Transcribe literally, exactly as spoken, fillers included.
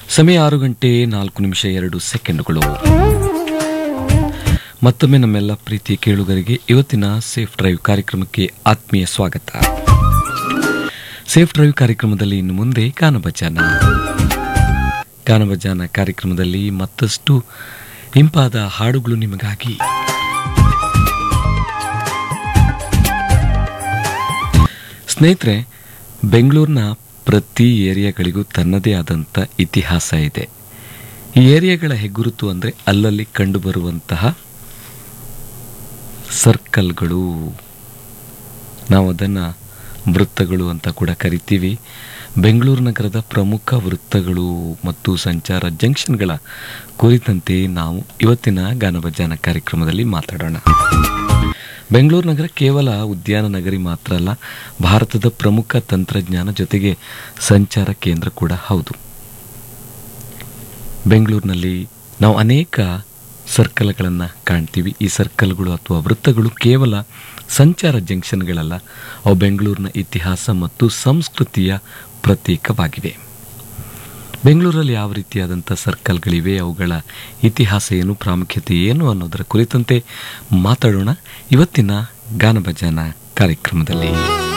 ಸಮಯ ಆರು ಗಂಟೆ ನಾಲ್ಕು ನಿಮಿಷ ಎರಡು ಸೆಕೆಂಡುಗಳು. ಮತ್ತೊಮ್ಮೆ ನಮ್ಮೆಲ್ಲ ಪ್ರೀತಿಯ ಕೇಳುಗರಿಗೆ ಇವತ್ತಿನ ಸೇಫ್ ಡ್ರೈವ್ ಕಾರ್ಯಕ್ರಮಕ್ಕೆ ಆತ್ಮೀಯ ಸ್ವಾಗತ. ಸೇಫ್ ಡ್ರೈವ್ ಕಾರ್ಯಕ್ರಮದಲ್ಲಿ ಇನ್ನು ಮುಂದೆ ಗಾನಭಜಾನ ಗಾನಭಜಾನ ಕಾರ್ಯಕ್ರಮದಲ್ಲಿ ಮತ್ತಷ್ಟು ಇಂಪಾದ ಹಾಡುಗಳು ನಿಮಗಾಗಿ. ಸ್ನೇಹಿತರೆ, ಬೆಂಗಳೂರಿನ ಪ್ರತಿ ಏರಿಯಾಗಳಿಗೂ ತನ್ನದೇ ಆದಂಥ ಇತಿಹಾಸ ಇದೆ. ಈ ಏರಿಯಾಗಳ ಹೆಗ್ಗುರುತು ಅಂದರೆ ಅಲ್ಲಲ್ಲಿ ಕಂಡುಬರುವಂತಹ ಸರ್ಕಲ್ಗಳು. ನಾವು ಅದನ್ನು ವೃತ್ತಗಳು ಅಂತ ಕೂಡ ಕರಿತೀವಿ. ಬೆಂಗಳೂರು ನಗರದ ಪ್ರಮುಖ ವೃತ್ತಗಳು ಮತ್ತು ಸಂಚಾರ ಜಂಕ್ಷನ್ಗಳ ಕುರಿತಂತೆ ನಾವು ಇವತ್ತಿನ ಗಾನಭಜಾನ ಕಾರ್ಯಕ್ರಮದಲ್ಲಿ ಮಾತಾಡೋಣ. ಬೆಂಗಳೂರು ನಗರ ಕೇವಲ ಉದ್ಯಾನ ನಗರಿ ಮಾತ್ರ ಅಲ್ಲ, ಭಾರತದ ಪ್ರಮುಖ ತಂತ್ರಜ್ಞಾನ ಜೊತೆಗೆ ಸಂಚಾರ ಕೇಂದ್ರ ಕೂಡ ಹೌದು. ಬೆಂಗಳೂರಿನಲ್ಲಿ ನಾವು ಅನೇಕ ಸರ್ಕಲ್ಗಳನ್ನು ಕಾಣ್ತೀವಿ. ಈ ಸರ್ಕಲ್ಗಳು ಅಥವಾ ವೃತ್ತಗಳು ಕೇವಲ ಸಂಚಾರ ಜಂಕ್ಷನ್ಗಳಲ್ಲ, ಅವು ಬೆಂಗಳೂರಿನ ಇತಿಹಾಸ ಮತ್ತು ಸಂಸ್ಕೃತಿಯ ಪ್ರತೀಕವಾಗಿವೆ. ಬೆಂಗಳೂರಲ್ಲಿ ಯಾವ ರೀತಿಯಾದಂಥ ಸರ್ಕಲ್ಗಳಿವೆ, ಅವುಗಳ ಇತಿಹಾಸ ಏನು, ಪ್ರಾಮುಖ್ಯತೆ ಏನು ಅನ್ನೋದರ ಕುರಿತಂತೆ ಮಾತಾಡೋಣ ಇವತ್ತಿನ ಗಾನಭಜಾನ ಕಾರ್ಯಕ್ರಮದಲ್ಲಿ.